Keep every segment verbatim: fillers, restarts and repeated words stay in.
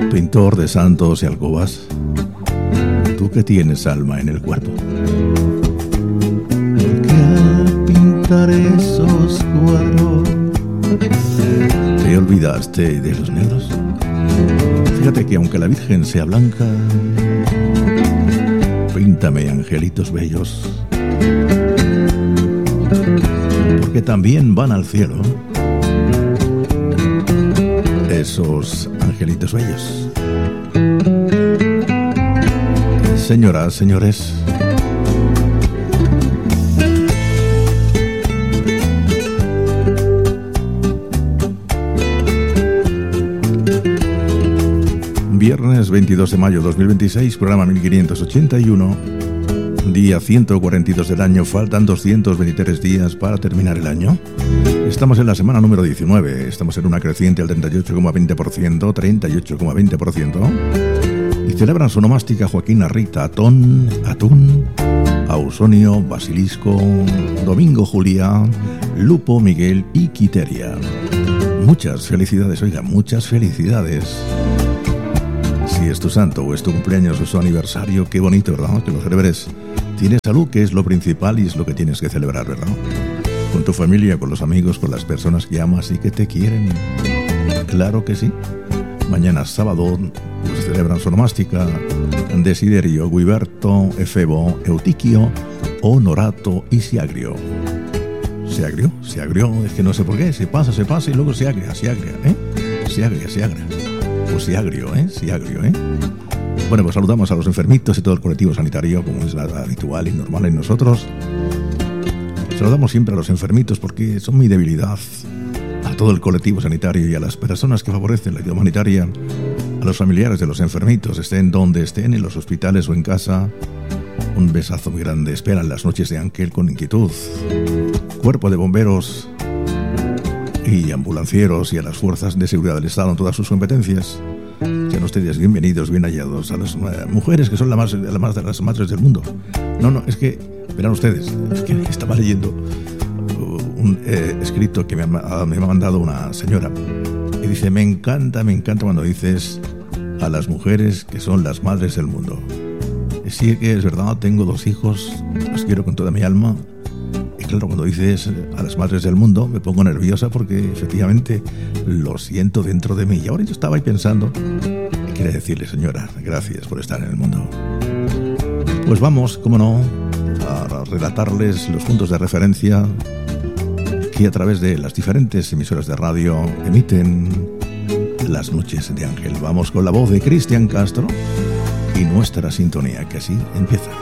Pintor de santos y alcobas, tú que tienes alma en el cuerpo, ¿por qué al pintar esos cuadros te olvidaste de los negros? Fíjate que aunque la Virgen sea blanca, píntame angelitos bellos, porque también van al cielo esos angelitos bellos. Señoras, señores, viernes veintidós de mayo de dos mil veintiséis, programa mil quinientos ochenta y uno, día ciento cuarenta y dos del año. Faltan doscientos veintitrés días para terminar el año. Estamos en la semana número diecinueve, estamos en una creciente al treinta y ocho coma veinte por ciento, treinta y ocho coma veinte por ciento, y celebran su nomástica Joaquín, Rita, Atón, Atún, Ausonio, Basilisco, Domingo, Julia, Lupo, Miguel y Quiteria. Muchas felicidades, oiga, muchas felicidades. Si es tu santo o es tu cumpleaños o su aniversario, qué bonito, ¿verdad? Que lo celebres. Tienes salud, que es lo principal y es lo que tienes que celebrar, ¿verdad? Con tu familia, con los amigos, con las personas que amas y que te quieren. Claro que sí. Mañana sábado pues celebran su nomástica Desiderio, Guiberto, Efebo, Eutiquio, Honorato y Siagrio. ¿Siagrio? ¿Siagrio? Es que no sé por qué. Se pasa, se pasa y luego se agria, se agria, ¿eh? Se agria, se agria. Pues Siagrio, ¿eh? Siagrio, ¿eh? Bueno, pues saludamos a los enfermitos y todo el colectivo sanitario, como es la habitual y normal en nosotros. Saludamos siempre a los enfermitos porque son mi debilidad. A todo el colectivo sanitario y a las personas que favorecen la ayuda humanitaria, a los familiares de los enfermitos, estén donde estén, en los hospitales o en casa, un besazo muy grande. Esperan las noches de Ángel con inquietud. Cuerpo de bomberos y ambulancieros y a las fuerzas de seguridad del Estado en todas sus competencias. Sean ustedes bienvenidos, bien hallados. A las mujeres que son la más, la más de las madres del mundo. No, no, es que, verán ustedes, es que estaba leyendo un eh, escrito que me ha, me ha mandado una señora y dice: me encanta, me encanta cuando dices a las mujeres que son las madres del mundo. Y sí que es verdad, tengo dos hijos, los quiero con toda mi alma. Y claro, cuando dices a las madres del mundo me pongo nerviosa porque efectivamente lo siento dentro de mí. Y ahora yo estaba ahí pensando, ¿qué quiere decirle, señora? Gracias por estar en el mundo. Pues vamos, cómo no, a relatarles los puntos de referencia que a través de las diferentes emisoras de radio emiten las noches de Ángel. Vamos con la voz de Cristian Castro y nuestra sintonía, que así empieza.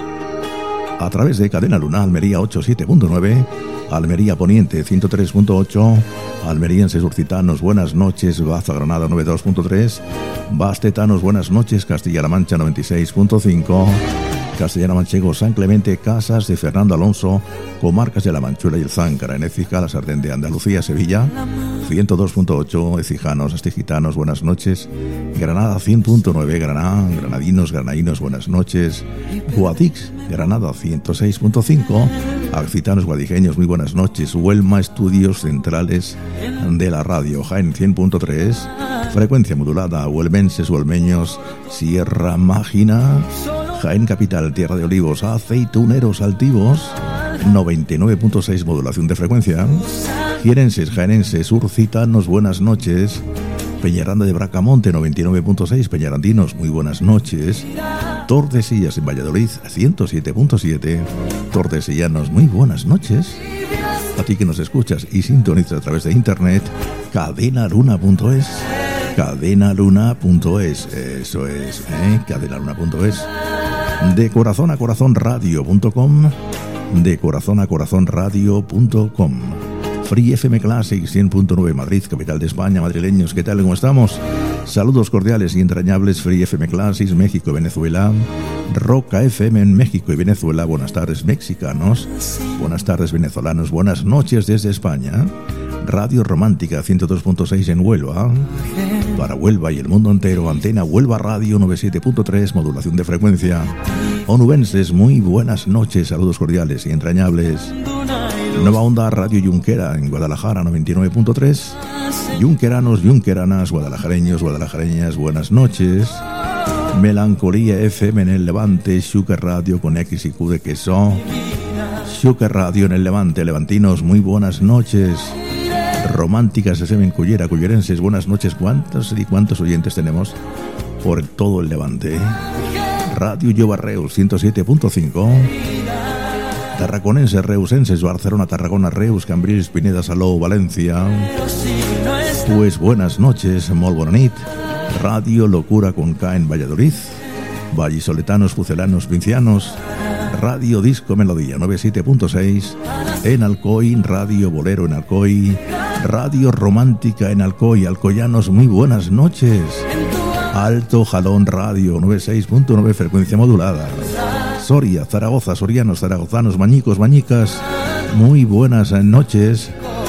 A través de Cadena Luna, Almería ochenta y siete punto nueve, Almería Poniente ciento tres punto ocho, Almerienses Urcitanos, buenas noches, Baza Granada noventa y dos punto tres, Bastetanos, buenas noches, Castilla-La Mancha noventa y seis punto cinco, Castellana Manchego, San Clemente, Casas de Fernando Alonso, comarcas de La Manchuela y el Záncara, en Écija, la Sartén de Andalucía, Sevilla ciento dos punto ocho, Ecijanos, Astigitanos, buenas noches, Granada cien punto nueve, Granada, Granadinos, Granadinos, buenas noches, Guadix, Granada ciento seis punto cinco, Accitanos, Guadijeños, muy buenas noches, Huelma, Estudios Centrales de la Radio, Jaén cien punto tres, frecuencia modulada, Huelmenses, Huelmeños, Sierra Mágina, Jaén Capital, Tierra de Olivos, Aceituneros Altivos, noventa y nueve punto seis modulación de frecuencia, Jienenses, Jaenenses, Urcitanos, buenas noches, Peñaranda de Bracamonte, noventa y nueve punto seis, Peñarandinos, muy buenas noches, Tordesillas en Valladolid, ciento siete punto siete, Tordesillanos, muy buenas noches. A ti que nos escuchas y sintonizas a través de internet, cadenaluna punto es, cadenaluna punto es, eso es, ¿eh? cadenaluna punto es, de corazón a corazón radio punto com, de corazón a corazón radio punto com. Free F M Classic cien punto nueve Madrid, capital de España. Madrileños, ¿qué tal? ¿Cómo estamos? Saludos cordiales y entrañables. Free F M Classic, México y Venezuela. Roca F M en México y Venezuela. Buenas tardes, mexicanos. Buenas tardes, venezolanos. Buenas noches desde España. Radio Romántica ciento dos punto seis en Huelva. Para Huelva y el mundo entero, Antena Huelva Radio noventa y siete punto tres, modulación de frecuencia. Onubenses, muy buenas noches. Saludos cordiales y entrañables. Nueva Onda Radio Junquera en Guadalajara noventa y nueve punto tres, Yunqueranos, yunqueranas, guadalajareños, guadalajareñas, buenas noches. Melancolía F M en el Levante, Xúquer Radio con X y Q de queso. Xúquer Radio en el Levante, levantinos, muy buenas noches. Románticas S M en Cullera, cullerenses, buenas noches. ¿Cuántos y cuántos oyentes tenemos por todo el Levante? Radio Lloba Reus, ciento siete punto cinco. Tarraconenses, reusenses, Barcelona, Tarragona, Reus, Cambrils, Pineda, Salou, Valencia. Pues buenas noches, molt bona nit. Radio Locura con K en Valladolid. Vallisoletanos, pucelanos, vincianos. Radio Disco Melodía noventa y siete punto seis en Alcoy. Radio Bolero en Alcoy. Radio Romántica en Alcoy. Alcoyanos, muy buenas noches. Alto Jalón Radio noventa y seis punto nueve, frecuencia modulada. Soria, Zaragoza, sorianos, zaragozanos, mañicos, mañicas, muy buenas noches.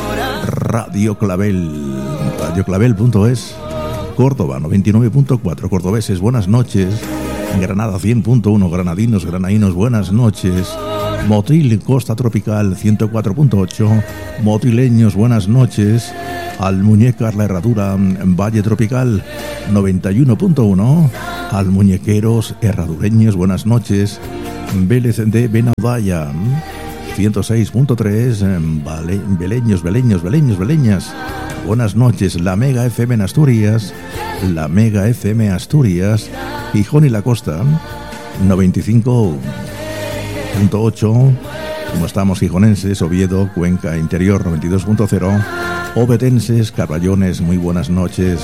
Radio Clavel, radioclavel punto es. Córdoba, noventa y nueve punto cuatro, cordobeses, buenas noches. Granada, cien punto uno, granadinos, granainos, buenas noches. Motril, Costa Tropical, ciento cuatro punto ocho, motrileños, buenas noches. Almuñécar, La Herradura, Valle Tropical, noventa y uno punto uno. Almuñequeros, herradureños, buenas noches. Vélez de Benadaya, ciento seis punto tres. Vale, Beleños, Beleños, Beleños, Beleñas, buenas noches. La Mega F M en Asturias, La Mega F M Asturias. Gijón y La Costa, noventa y cinco punto ocho. Como estamos gijonenses, Oviedo, Cuenca Interior, noventa y dos punto cero. Obetenses, Carballones, muy buenas noches.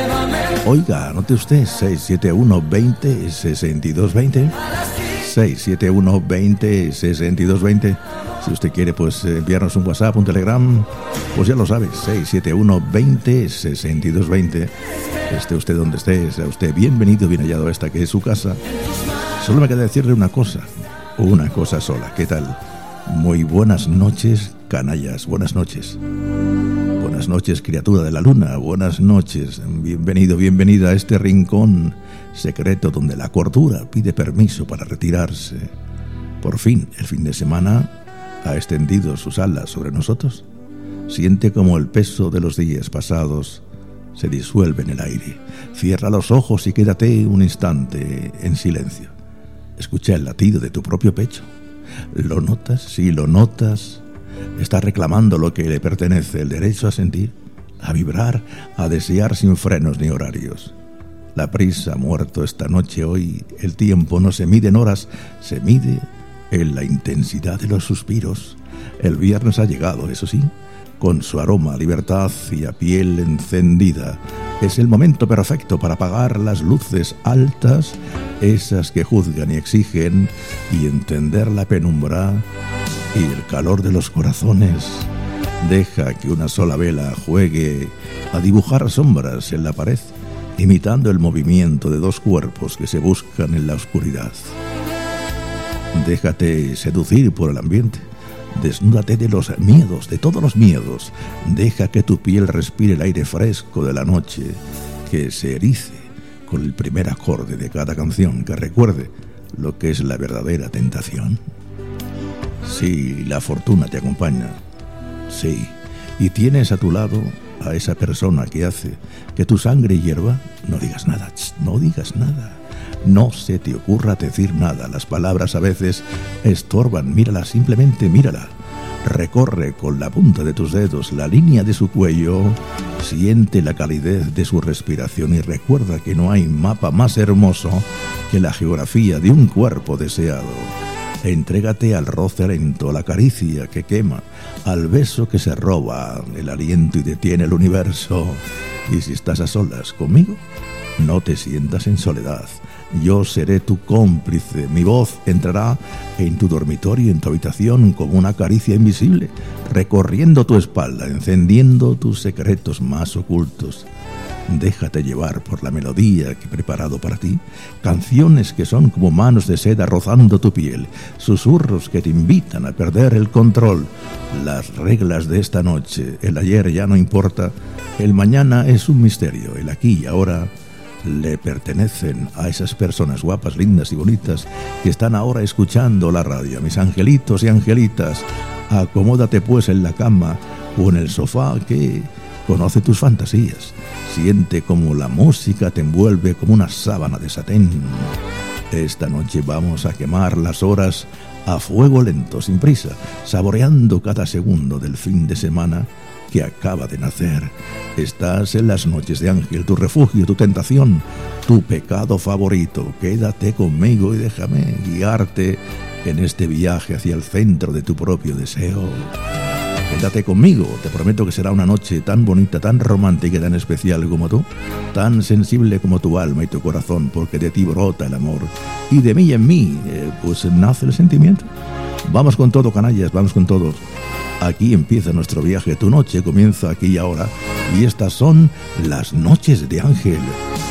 Oiga, anote usted, seis siete uno veinte sesenta y dos veinte. seis siete uno veinte sesenta y dos veinte. Si usted quiere, pues enviarnos un WhatsApp, un Telegram, pues ya lo sabe, seis siete uno veinte sesenta y dos veinte. Esté usted donde esté, sea usted bienvenido, bien hallado a esta que es su casa. Solo me queda decirle una cosa, una cosa sola. ¿Qué tal? Muy buenas noches, canallas, buenas noches. Buenas noches, criatura de la luna, buenas noches. Bienvenido, bienvenida a este rincón secreto donde la cordura pide permiso para retirarse. Por fin, el fin de semana ha extendido sus alas sobre nosotros. Siente como el peso de los días pasados se disuelve en el aire. Cierra los ojos y quédate un instante en silencio. Escucha el latido de tu propio pecho. ¿Lo notas? Sí, lo notas. Está reclamando lo que le pertenece, el derecho a sentir, a vibrar, a desear sin frenos ni horarios. La prisa ha muerto esta noche. Hoy el tiempo no se mide en horas, se mide en la intensidad de los suspiros. El viernes ha llegado, eso sí, con su aroma a libertad y a piel encendida. Es el momento perfecto para apagar las luces altas, esas que juzgan y exigen, y entender la penumbra y el calor de los corazones. Deja que una sola vela juegue a dibujar sombras en la pared, imitando el movimiento de dos cuerpos que se buscan en la oscuridad. Déjate seducir por el ambiente. Desnúdate de los miedos, de todos los miedos. Deja que tu piel respire el aire fresco de la noche, que se erice con el primer acorde de cada canción, que recuerde lo que es la verdadera tentación. Sí, la fortuna te acompaña. Sí, y tienes a tu lado a esa persona que hace que tu sangre hierva. No digas nada, no digas nada. No se te ocurra decir nada. Las palabras a veces estorban. Mírala, simplemente mírala. Recorre con la punta de tus dedos la línea de su cuello. Siente la calidez de su respiración y recuerda que no hay mapa más hermoso que la geografía de un cuerpo deseado. Entrégate al roce lento, a la caricia que quema, al beso que se roba el aliento y detiene el universo. Y si estás a solas conmigo, no te sientas en soledad. Yo seré tu cómplice. Mi voz entrará en tu dormitorio, en tu habitación, como una caricia invisible, recorriendo tu espalda, encendiendo tus secretos más ocultos. Déjate llevar por la melodía que he preparado para ti. Canciones que son como manos de seda rozando tu piel. Susurros que te invitan a perder el control. Las reglas de esta noche. El ayer ya no importa. El mañana es un misterio. El aquí y ahora le pertenecen a esas personas guapas, lindas y bonitas que están ahora escuchando la radio. Mis angelitos y angelitas, acomódate pues en la cama o en el sofá que Conoce tus fantasías. Siente como la música te envuelve como una sábana de satén. Esta noche vamos a quemar las horas a fuego lento, sin prisa, saboreando cada segundo del fin de semana que acaba de nacer. Estás en las noches de Ángel, tu refugio, tu tentación, tu pecado favorito. Quédate conmigo y déjame guiarte en este viaje hacia el centro de tu propio deseo. Quédate conmigo, te prometo que será una noche tan bonita, tan romántica y tan especial como tú, tan sensible como tu alma y tu corazón, porque de ti brota el amor y de mí y en mí, eh, pues nace el sentimiento. Vamos con todo, canallas, vamos con todos. Aquí empieza nuestro viaje, tu noche comienza aquí y ahora, y estas son las noches de Ángel.